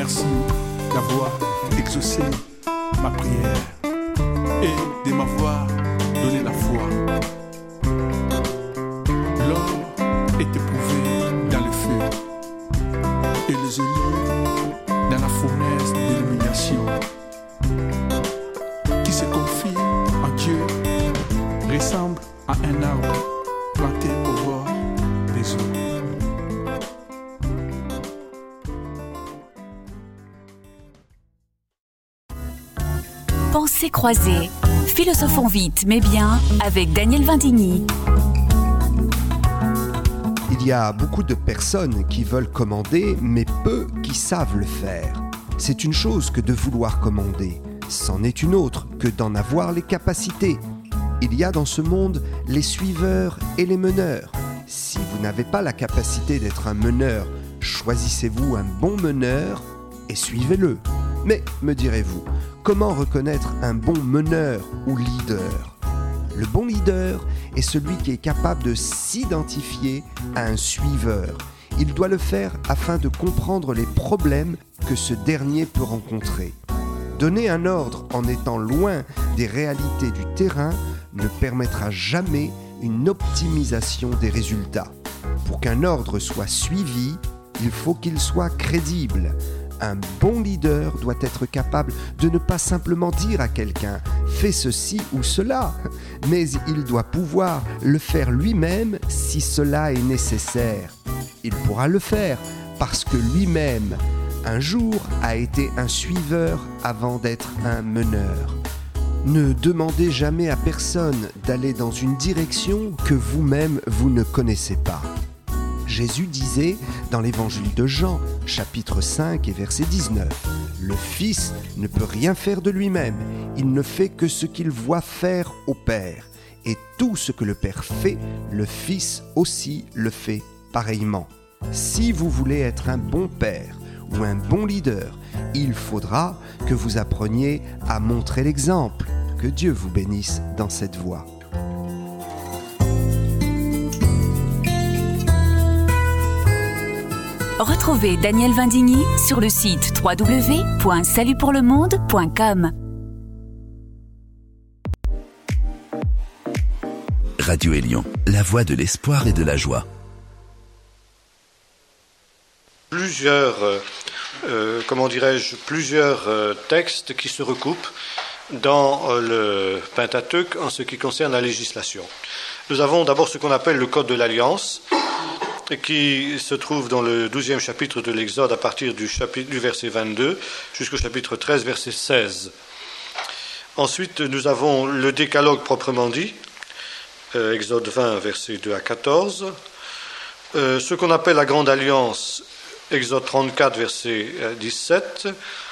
Merci d'avoir exaucé ma prière et de m'avoir donné la foi. L'or est éprouvé dans le feu et les olives dans la fournaise d'illumination. Qui se confie en Dieu ressemble à un arbre planté au bord des eaux. Pensées croisées, philosophons vite mais bien avec Daniel Vindigny. Il y a beaucoup de personnes qui veulent commander, mais peu qui savent le faire. C'est une chose que de vouloir commander, c'en est une autre que d'en avoir les capacités. Il y a dans ce monde les suiveurs et les meneurs. Si vous n'avez pas la capacité d'être un meneur, choisissez-vous un bon meneur et suivez-le. Mais, me direz-vous, comment reconnaître un bon meneur ou leader ? Le bon leader est celui qui est capable de s'identifier à un suiveur. Il doit le faire afin de comprendre les problèmes que ce dernier peut rencontrer. Donner un ordre en étant loin des réalités du terrain ne permettra jamais une optimisation des résultats. Pour qu'un ordre soit suivi, il faut qu'il soit crédible. Un bon leader doit être capable de ne pas simplement dire à quelqu'un « fais ceci ou cela », mais il doit pouvoir le faire lui-même si cela est nécessaire. Il pourra le faire parce que lui-même, un jour, a été un suiveur avant d'être un meneur. Ne demandez jamais à personne d'aller dans une direction que vous-même vous ne connaissez pas. Jésus disait dans l'évangile de Jean, chapitre 5 et verset 19, « Le Fils ne peut rien faire de lui-même, il ne fait que ce qu'il voit faire au Père. Et tout ce que le Père fait, le Fils aussi le fait pareillement. » Si vous voulez être un bon père ou un bon leader, il faudra que vous appreniez à montrer l'exemple. Que Dieu vous bénisse dans cette voie. Retrouvez Daniel Vindigny sur le site www.salutpourlemonde.com. Radio Élion, la voix de l'espoir et de la joie. Plusieurs textes qui se recoupent dans le Pentateuque en ce qui concerne la législation. Nous avons d'abord ce qu'on appelle le Code de l'Alliance, qui se trouve dans le 12e chapitre de l'Exode à partir du verset 22 jusqu'au chapitre 13, verset 16. Ensuite, nous avons le Décalogue proprement dit, Exode 20, versets 2 à 14. Ce qu'on appelle la Grande Alliance, Exode 34, verset 17.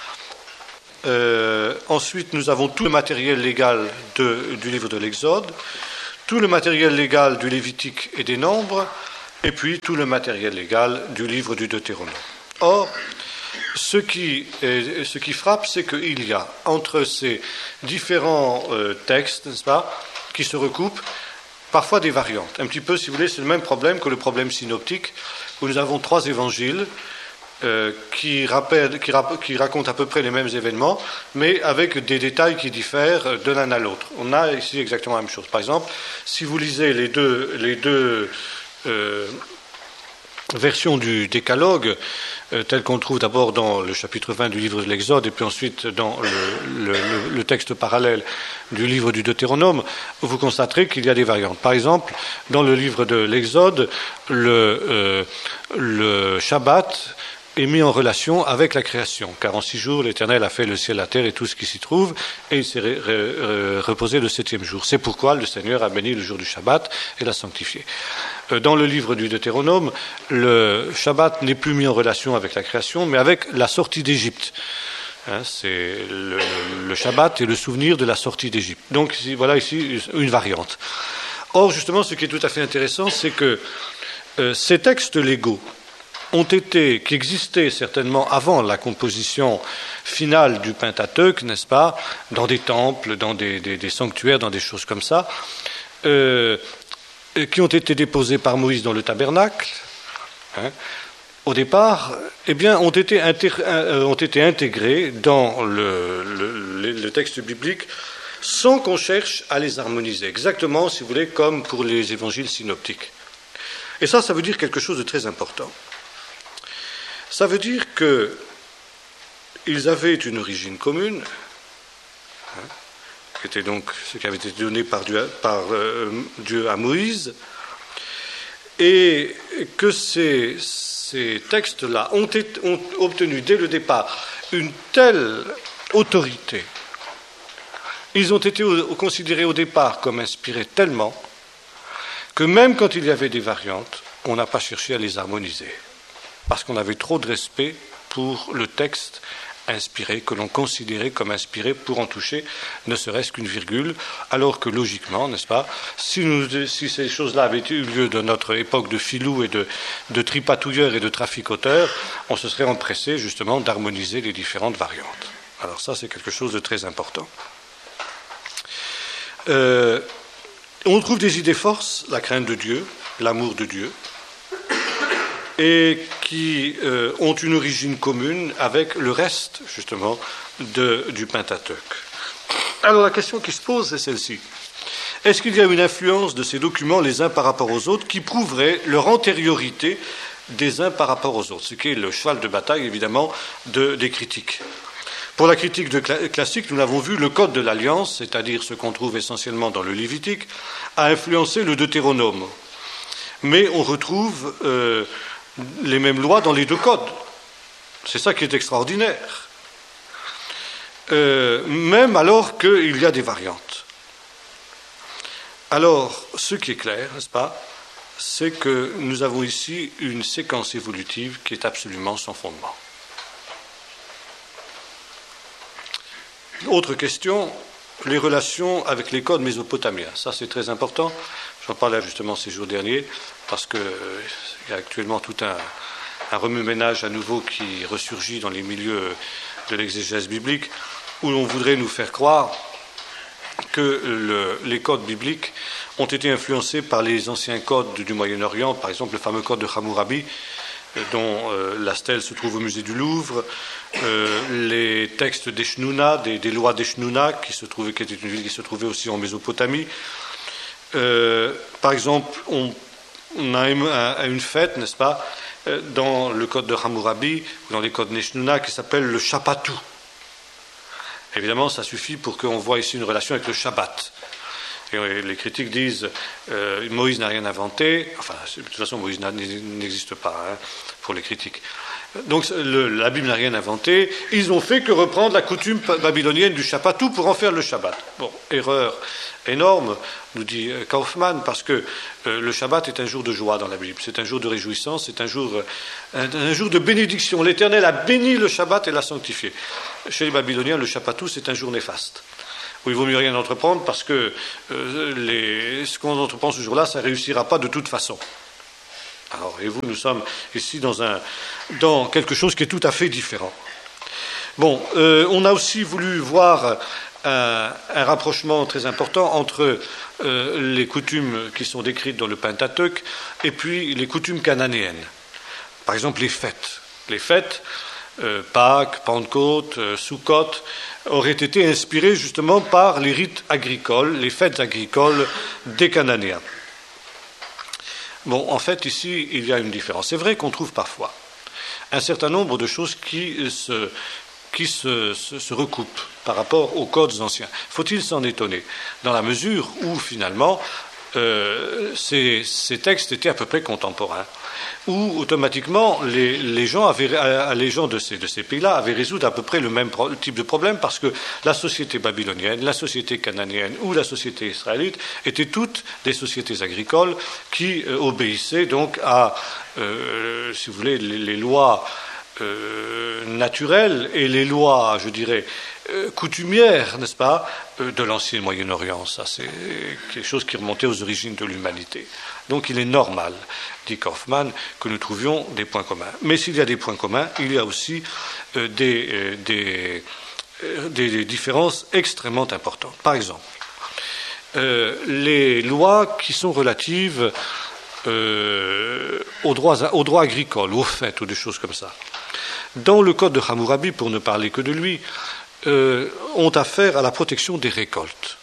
Ensuite, nous avons tout le matériel légal du livre de l'Exode, tout le matériel légal du Lévitique et des Nombres, et puis tout le matériel légal du livre du Deutéronome. Or, ce qui frappe, c'est qu'il y a entre ces différents textes, n'est-ce pas, qui se recoupent, parfois des variantes. Un petit peu, si vous voulez, c'est le même problème que le problème synoptique, où nous avons 3 évangiles qui racontent à peu près les mêmes événements, mais avec des détails qui diffèrent de l'un à l'autre. On a ici exactement la même chose. Par exemple, si vous lisez les deux version du Décalogue, telle qu'on trouve d'abord dans le chapitre 20 du livre de l'Exode et puis ensuite dans le texte parallèle du livre du Deutéronome, vous constaterez qu'il y a des variantes. Par exemple, dans le livre de l'Exode, le Shabbat est mis en relation avec la création, car en 6 jours, l'Éternel a fait le ciel, la terre et tout ce qui s'y trouve, et il s'est reposé le 7e jour. C'est pourquoi le Seigneur a béni le jour du Shabbat et l'a sanctifié. Dans le livre du Deutéronome, le Shabbat n'est plus mis en relation avec la création, mais avec la sortie d'Égypte. C'est le Shabbat et le souvenir de la sortie d'Égypte. Donc voilà ici une variante. Or, justement, ce qui est tout à fait intéressant, c'est que ces textes légaux qui existaient certainement avant la composition finale du Pentateuque, n'est-ce pas, dans des temples, dans des sanctuaires, dans des choses comme ça, qui ont été déposés par Moïse dans le tabernacle, au départ, ont été intégrés dans le texte biblique sans qu'on cherche à les harmoniser, exactement, si vous voulez, comme pour les évangiles synoptiques. Et ça veut dire quelque chose de très important. Ça veut dire qu'ils avaient une origine commune, qui était donc ce qui avait été donné par Dieu à Moïse, et que ces textes-là ont obtenu dès le départ une telle autorité, ils ont été considérés au départ comme inspirés tellement que même quand il y avait des variantes, on n'a pas cherché à les harmoniser, parce qu'on avait trop de respect pour le texte inspiré, que l'on considérait comme inspiré pour en toucher ne serait-ce qu'une virgule, alors que logiquement, n'est-ce pas, si ces choses-là avaient eu lieu dans notre époque de filous et de tripatouilleurs et de traficoteurs, on se serait empressé justement d'harmoniser les différentes variantes. Alors ça, c'est quelque chose de très important. On trouve des idées forces, la crainte de Dieu, l'amour de Dieu, et qui ont une origine commune avec le reste, justement, du Pentateuque. Alors la question qui se pose est celle-ci. Est-ce qu'il y a une influence de ces documents les uns par rapport aux autres qui prouverait leur antériorité des uns par rapport aux autres, ce qui est le cheval de bataille, évidemment, des critiques. Pour la critique classique, nous l'avons vu, le Code de l'Alliance, c'est-à-dire ce qu'on trouve essentiellement dans le Lévitique, a influencé le Deutéronome. Mais on retrouve les mêmes lois dans les deux codes. C'est ça qui est extraordinaire. Même alors qu'il y a des variantes. Alors, ce qui est clair, n'est-ce pas, c'est que nous avons ici une séquence évolutive qui est absolument sans fondement. Autre question, les relations avec les codes mésopotamiens. Ça, c'est très important. J'en parlais justement ces jours derniers, parce qu'il y a actuellement tout un remue-ménage à nouveau qui ressurgit dans les milieux de l'exégèse biblique, où l'on voudrait nous faire croire que les codes bibliques ont été influencés par les anciens codes du Moyen-Orient, par exemple le fameux code de Hammurabi, dont la stèle se trouve au musée du Louvre, les textes d'Eshnuna, des lois d'Eshnuna, qui était une ville qui se trouvait aussi en Mésopotamie. Par exemple, on a une fête, n'est-ce pas, dans le code de Hammurabi, dans les codes d'Eshnuna, qui s'appelle le Shabbatou. Évidemment, ça suffit pour qu'on voit ici une relation avec le Shabbat. Et les critiques disent Moïse n'a rien inventé, enfin, de toute façon, Moïse n'existe pas pour les critiques. Donc, la Bible n'a rien inventé. Ils n'ont fait que reprendre la coutume babylonienne du Shabbatou pour en faire le Shabbat. Bon, erreur énorme, nous dit Kaufmann, parce que le Shabbat est un jour de joie dans la Bible. C'est un jour de réjouissance, c'est un jour de bénédiction. L'Éternel a béni le Shabbat et l'a sanctifié. Chez les Babyloniens, le Shabbatou, c'est un jour néfaste, où il vaut mieux rien entreprendre parce que ce qu'on entreprend ce jour-là, ça ne réussira pas de toute façon. Alors, et vous, nous sommes ici dans quelque chose qui est tout à fait différent. Bon, on a aussi voulu voir un rapprochement très important entre les coutumes qui sont décrites dans le Pentateuque et puis les coutumes cananéennes. Par exemple, les fêtes. Les fêtes, Pâques, Pentecôte, Sukkot, auraient été inspirées justement par les rites agricoles, les fêtes agricoles des Cananéens. Bon, en fait, ici, il y a une différence. C'est vrai qu'on trouve parfois un certain nombre de choses qui se recoupent par rapport aux codes anciens. Faut-il s'en étonner? Dans la mesure où, finalement, ces textes étaient à peu près contemporains, où automatiquement les gens de ces pays-là avaient résoudre à peu près le même type de problème, parce que la société babylonienne, la société cananéenne ou la société israélite étaient toutes des sociétés agricoles qui obéissaient donc à, si vous voulez, les lois naturelles et les lois, je dirais, coutumières, n'est-ce pas, de l'ancien Moyen-Orient. Ça, c'est quelque chose qui remontait aux origines de l'humanité. Donc il est normal, dit Kaufmann, que nous trouvions des points communs. Mais s'il y a des points communs, il y a aussi des différences extrêmement importantes. Par exemple, les lois qui sont relatives aux droits agricoles, aux fêtes ou des choses comme ça. Dans le code de Hammurabi, pour ne parler que de lui, ont affaire à la protection des récoltes.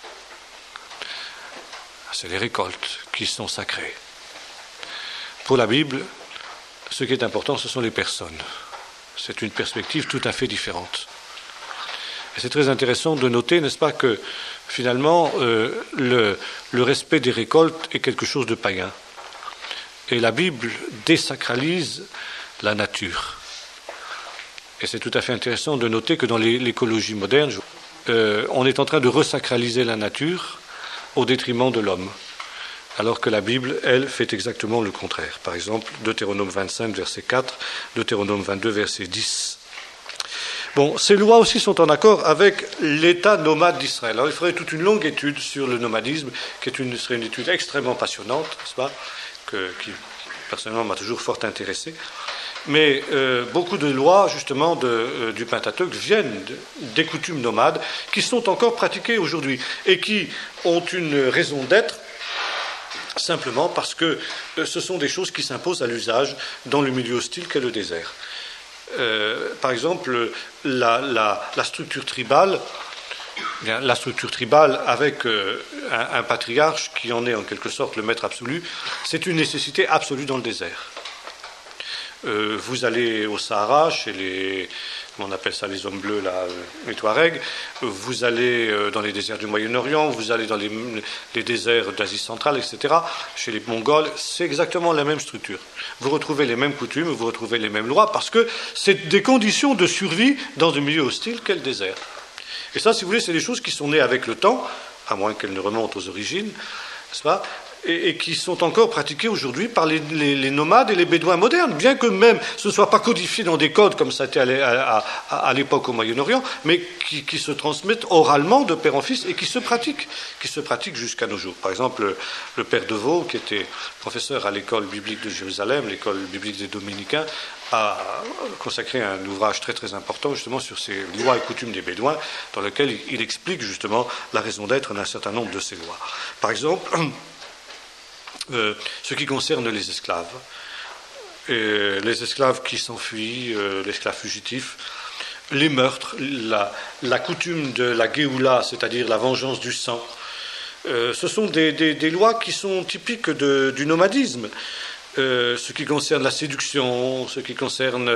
C'est les récoltes qui sont sacrées. Pour la Bible, ce qui est important, ce sont les personnes. C'est une perspective tout à fait différente. Et c'est très intéressant de noter, n'est-ce pas, que finalement, le respect des récoltes est quelque chose de païen. Et la Bible désacralise la nature. Et c'est tout à fait intéressant de noter que dans l'écologie moderne, on est en train de resacraliser la nature au détriment de l'homme. Alors que la Bible, elle, fait exactement le contraire. Par exemple, Deutéronome 25, verset 4, Deutéronome 22, verset 10. Bon, ces lois aussi sont en accord avec l'état nomade d'Israël. Alors, il faudrait toute une longue étude sur le nomadisme, qui serait une étude extrêmement passionnante, n'est-ce pas, qui, personnellement, m'a toujours fort intéressé. Mais beaucoup de lois, justement, du Pentateuque viennent des coutumes nomades qui sont encore pratiquées aujourd'hui et qui ont une raison d'être simplement parce que ce sont des choses qui s'imposent à l'usage dans le milieu hostile qu'est le désert. Par exemple, la structure tribale, avec un patriarche qui en est en quelque sorte le maître absolu, c'est une nécessité absolue dans le désert. Vous allez au Sahara, chez les, on appelle ça les hommes bleus, là, les Touaregs, vous allez dans les déserts du Moyen-Orient, vous allez dans les déserts d'Asie centrale, etc., chez les Mongols, c'est exactement la même structure. Vous retrouvez les mêmes coutumes, vous retrouvez les mêmes lois, parce que c'est des conditions de survie dans un milieu hostile qu'est le désert. Et ça, si vous voulez, c'est des choses qui sont nées avec le temps, à moins qu'elles ne remontent aux origines, n'est-ce pas ? Et qui sont encore pratiquées aujourd'hui par les nomades et les bédouins modernes, bien que même ce ne soit pas codifié dans des codes comme ça était à l'époque au Moyen-Orient, mais qui se transmettent oralement de père en fils et qui se pratiquent jusqu'à nos jours. Par exemple, le père Deveau, qui était professeur à l'école biblique de Jérusalem, l'école biblique des Dominicains, a consacré un ouvrage très très important justement sur ces lois et coutumes des Bédouins, dans lequel il explique justement la raison d'être d'un certain nombre de ces lois. Par exemple, ce qui concerne les esclaves qui s'enfuient, l'esclave fugitif, les meurtres, la coutume de la Géoula, c'est-à-dire la vengeance du sang, ce sont des lois qui sont typiques du nomadisme. Ce qui concerne la séduction, ce qui concerne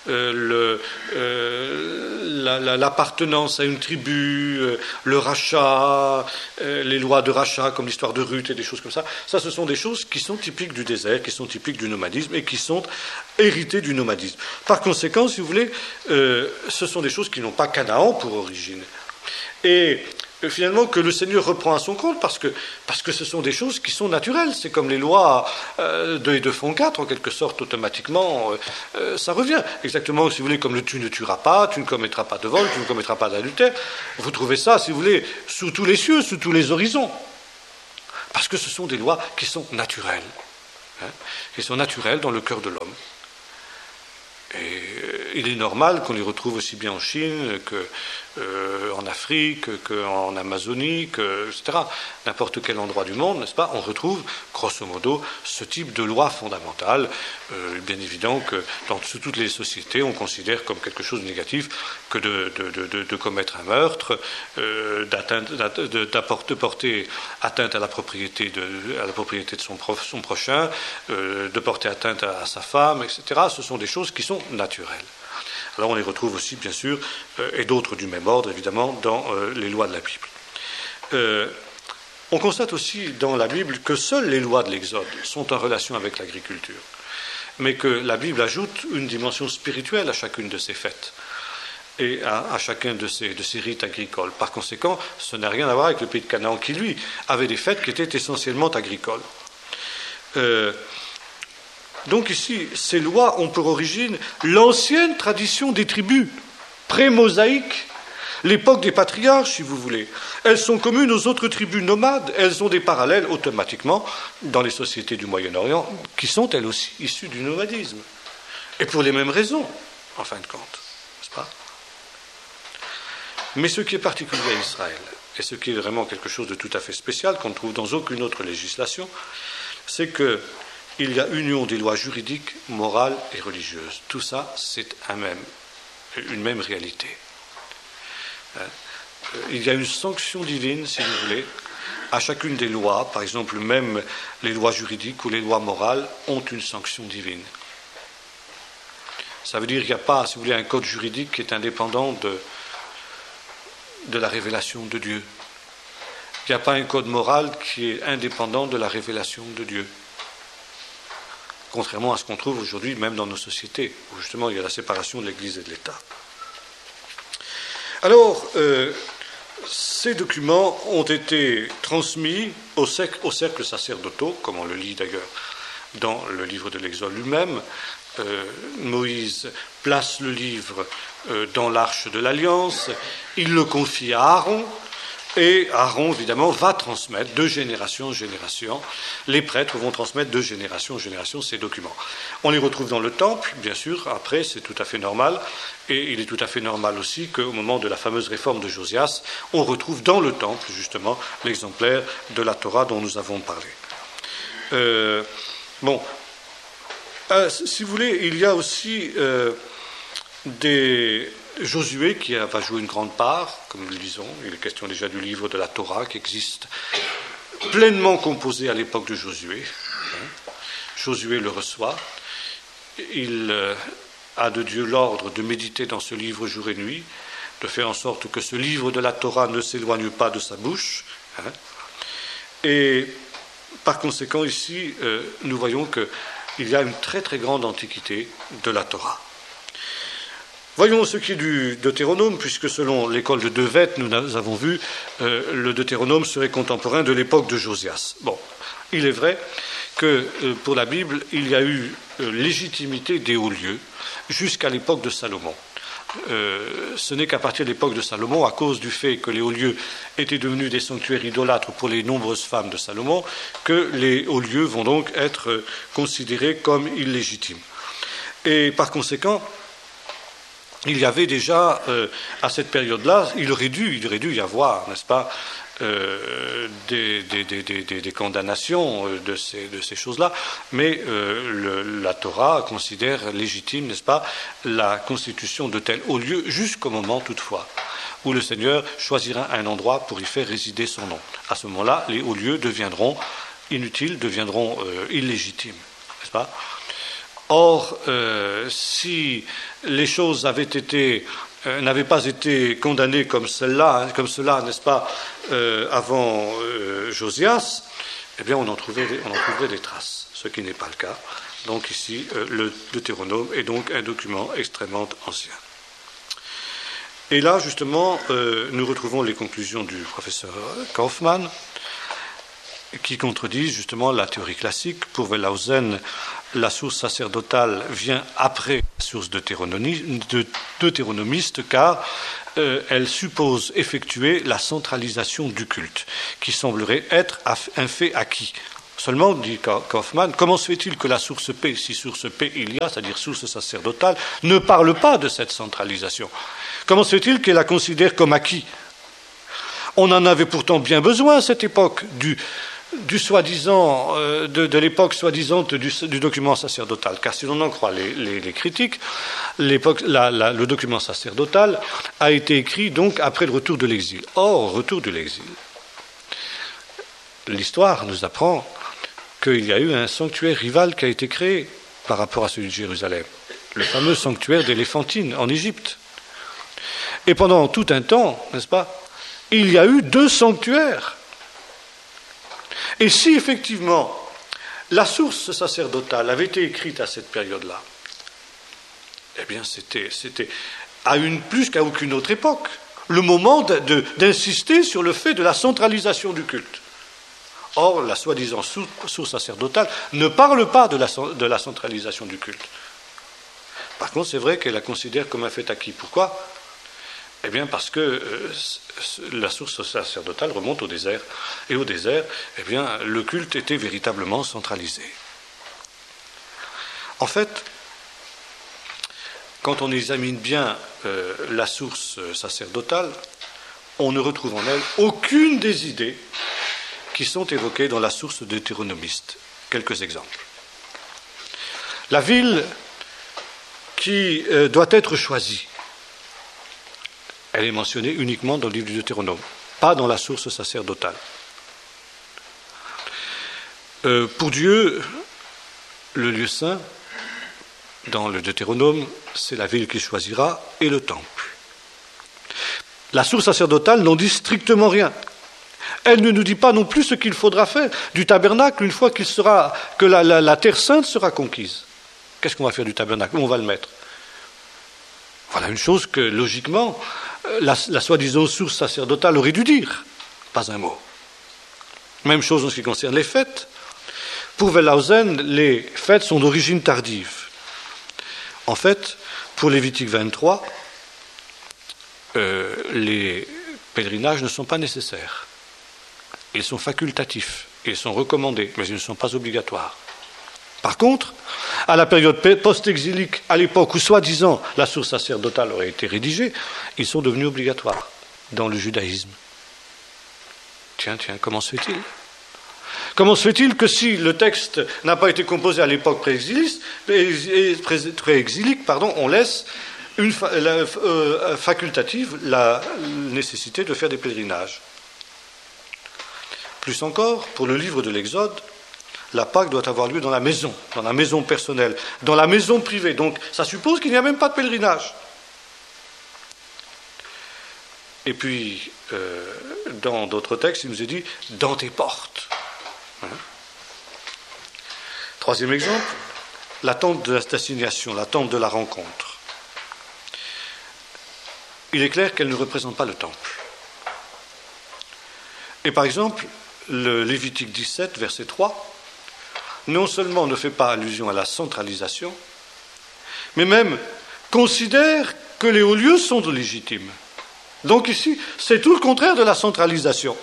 l'appartenance à une tribu, le rachat, les lois de rachat comme l'histoire de Ruth et des choses comme ça, ça ce sont des choses qui sont typiques du désert, qui sont typiques du nomadisme et qui sont héritées du nomadisme. Par conséquent, si vous voulez, ce sont des choses qui n'ont pas Canaan pour origine. Et finalement que le Seigneur reprend à son compte parce que ce sont des choses qui sont naturelles. C'est comme les lois 2 et 2 font 4, en quelque sorte, automatiquement, ça revient. Exactement, si vous voulez, comme le tu ne tueras pas, tu ne commettras pas de vol, tu ne commettras pas d'adultère. Vous trouvez ça, si vous voulez, sous tous les cieux, sous tous les horizons. Parce que ce sont des lois qui sont naturelles. Qui sont naturelles dans le cœur de l'homme. Et il est normal qu'on les retrouve aussi bien en Chine qu'en Afrique, qu'en Amazonie, etc. N'importe quel endroit du monde, n'est-ce pas, on retrouve, grosso modo, ce type de loi fondamentale. Bien évident que sous toutes les sociétés, on considère comme quelque chose de négatif que de commettre un meurtre, de porter atteinte à la propriété de son prochain, de porter atteinte à sa femme, etc. Ce sont des choses qui sont naturelles. Alors on les retrouve aussi, bien sûr, et d'autres du même ordre, évidemment, dans les lois de la Bible. On constate aussi dans la Bible que seules les lois de l'Exode sont en relation avec l'agriculture, mais que la Bible ajoute une dimension spirituelle à chacune de ces fêtes et à chacun de ces rites agricoles. Par conséquent, ce n'a rien à voir avec le pays de Canaan qui, lui, avait des fêtes qui étaient essentiellement agricoles. Donc ici, ces lois ont pour origine l'ancienne tradition des tribus, pré-mosaïque, l'époque des patriarches, si vous voulez. Elles sont communes aux autres tribus nomades, elles ont des parallèles automatiquement dans les sociétés du Moyen-Orient, qui sont elles aussi issues du nomadisme. Et pour les mêmes raisons, en fin de compte, n'est-ce pas ? Mais ce qui est particulier à Israël, et ce qui est vraiment quelque chose de tout à fait spécial, qu'on ne trouve dans aucune autre législation, c'est que il y a union des lois juridiques, morales et religieuses. Tout ça, c'est une même réalité. Il y a une sanction divine, si vous voulez, à chacune des lois. Par exemple, même les lois juridiques ou les lois morales ont une sanction divine. Ça veut dire qu'il n'y a pas, si vous voulez, un code juridique qui est indépendant de la révélation de Dieu. Il n'y a pas un code moral qui est indépendant de la révélation de Dieu. Contrairement à ce qu'on trouve aujourd'hui, même dans nos sociétés, où justement il y a la séparation de l'Église et de l'État. Alors, ces documents ont été transmis aux cercles sacerdotaux, comme on le lit d'ailleurs dans le livre de l'Exode lui-même. Moïse place le livre dans l'arche de l'Alliance, il le confie à Aaron, et Aaron, évidemment, va transmettre de génération en génération. Les prêtres vont transmettre de génération en génération ces documents. On les retrouve dans le temple, bien sûr, après, c'est tout à fait normal. Et il est tout à fait normal aussi qu'au moment de la fameuse réforme de Josias, on retrouve dans le temple, justement, l'exemplaire de la Torah dont nous avons parlé. Si vous voulez, il y a aussi Josué qui va jouer une grande part, comme nous le disons. Il est question déjà du livre de la Torah qui existe pleinement composé à l'époque de Josué. Josué le reçoit. Il a de Dieu l'ordre de méditer dans ce livre jour et nuit, de faire en sorte que ce livre de la Torah ne s'éloigne pas de sa bouche. Et par conséquent, ici, nous voyons qu'il y a une très très grande antiquité de la Torah. Voyons ce qui est du Deutéronome, puisque selon l'école de Devet, nous avons vu, le Deutéronome serait contemporain de l'époque de Josias. Bon, il est vrai que pour la Bible, il y a eu légitimité des hauts lieux jusqu'à l'époque de Salomon. Ce n'est qu'à partir de l'époque de Salomon, à cause du fait que les hauts lieux étaient devenus des sanctuaires idolâtres pour les nombreuses femmes de Salomon, que les hauts lieux vont donc être considérés comme illégitimes. Et par conséquent, il y avait déjà, à cette période-là, il aurait dû y avoir, n'est-ce pas, des condamnations de ces choses-là, mais la Torah considère légitime, n'est-ce pas, la constitution de tels hauts lieux jusqu'au moment, toutefois, où le Seigneur choisira un endroit pour y faire résider son nom. À ce moment-là, les hauts lieux deviendront inutiles, deviendront illégitimes, n'est-ce pas ? Or, si les choses n'avaient pas été condamnées comme cela, n'est-ce pas, avant Josias, eh bien, on en trouverait des traces, ce qui n'est pas le cas. Donc ici, le Deutéronome est donc un document extrêmement ancien. Et là, justement, nous retrouvons les conclusions du professeur Kaufmann, qui contredisent justement la théorie classique. Pour Wellhausen, la source sacerdotale vient après la source deutéronomiste, car elle suppose effectuer la centralisation du culte, qui semblerait être un fait acquis. Seulement, dit Kaufmann, comment se fait-il que la source P, si source P il y a, c'est-à-dire source sacerdotale, ne parle pas de cette centralisation? Comment se fait-il qu'elle la considère comme acquis? On en avait pourtant bien besoin à cette époque du soi-disant, de l'époque soi-disant du document sacerdotal. Car si l'on en croit les critiques, le document sacerdotal a été écrit donc après le retour de l'exil. Or, au retour de l'exil, l'histoire nous apprend qu'il y a eu un sanctuaire rival qui a été créé par rapport à celui de Jérusalem, le fameux sanctuaire d'Éléphantine en Égypte. Et pendant tout un temps, n'est-ce pas, il y a eu 2 sanctuaires. Et si effectivement la source sacerdotale avait été écrite à cette période-là, eh bien c'était plus qu'à aucune autre époque le moment d'insister sur le fait de la centralisation du culte. Or, la soi-disant source sacerdotale ne parle pas de la centralisation du culte. Par contre, c'est vrai qu'elle la considère comme un fait acquis. Pourquoi ? Eh bien, parce que la source sacerdotale remonte au désert. Et au désert, eh bien, le culte était véritablement centralisé. En fait, quand on examine bien la source sacerdotale, on ne retrouve en elle aucune des idées qui sont évoquées dans la source deutéronomiste. Quelques exemples. La ville qui doit être choisie, elle est mentionnée uniquement dans le livre du Deutéronome, pas dans la source sacerdotale. Pour Dieu, le lieu saint, dans le Deutéronome, c'est la ville qu'il choisira et le temple. La source sacerdotale n'en dit strictement rien. Elle ne nous dit pas non plus ce qu'il faudra faire du tabernacle une fois que la terre sainte sera conquise. Qu'est-ce qu'on va faire du tabernacle? Où on va le mettre? Voilà une chose que, logiquement, la soi-disant source sacerdotale aurait dû dire. Pas un mot. Même chose en ce qui concerne les fêtes. Pour Wellhausen, les fêtes sont d'origine tardive. En fait, pour Lévitique 23, les pèlerinages ne sont pas nécessaires. Ils sont facultatifs, ils sont recommandés, mais ils ne sont pas obligatoires. Par contre, à la période post-exilique, à l'époque où soi-disant la source sacerdotale aurait été rédigée, ils sont devenus obligatoires dans le judaïsme. Tiens, comment se fait-il? Comment se fait-il que si le texte n'a pas été composé à l'époque préexilique, on laisse facultative la nécessité de faire des pèlerinages? Plus encore, pour le livre de l'Exode, la Pâque doit avoir lieu dans la maison personnelle, dans la maison privée. Donc ça suppose qu'il n'y a même pas de pèlerinage. Et puis, dans d'autres textes, il nous est dit « dans tes portes ». Troisième exemple, la tente de l'assignation, la tente de la rencontre. Il est clair qu'elle ne représente pas le temple. Et par exemple, le Lévitique 17, verset 3, non seulement ne fait pas allusion à la centralisation, mais même considère que les hauts lieux sont légitimes. Donc ici, c'est tout le contraire de la centralisation.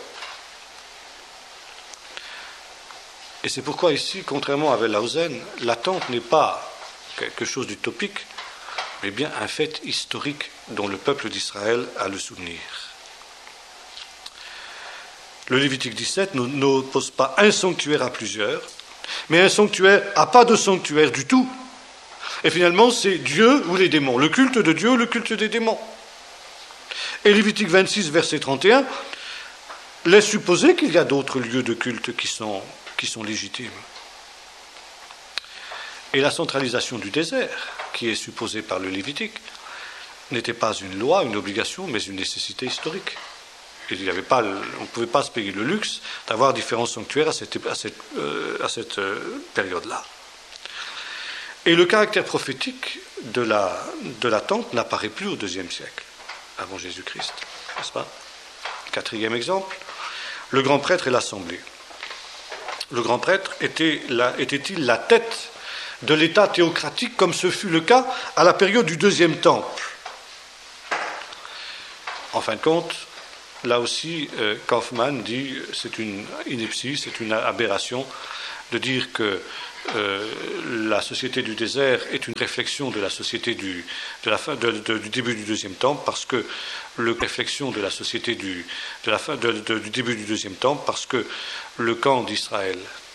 Et c'est pourquoi ici, contrairement à Wellhausen, la tente n'est pas quelque chose d'utopique, mais bien un fait historique dont le peuple d'Israël a le souvenir. Le Lévitique 17 n'oppose pas un sanctuaire à plusieurs, mais un sanctuaire à pas de sanctuaire du tout. Et finalement, c'est Dieu ou les démons, le culte de Dieu ou le culte des démons. Et Lévitique 26, verset 31, laisse supposer qu'il y a d'autres lieux de culte qui sont légitimes. Et la centralisation du désert, qui est supposée par le Lévitique, n'était pas une loi, une obligation, mais une nécessité historique. On ne pouvait pas se payer le luxe d'avoir différents sanctuaires à cette période-là. Et le caractère prophétique de la tente n'apparaît plus au IIe siècle, avant Jésus-Christ, n'est-ce pas? Quatrième exemple, le grand prêtre et l'assemblée. Le grand prêtre était-il la tête de l'État théocratique comme ce fut le cas à la période du Deuxième Temple? En fin de compte, là aussi, Kaufmann dit c'est une ineptie, c'est une aberration de dire que la société du désert est une réflexion de la société du début du Deuxième Temple, parce que réflexion de la société du début du Deuxième Temple, parce que le camp d'Israël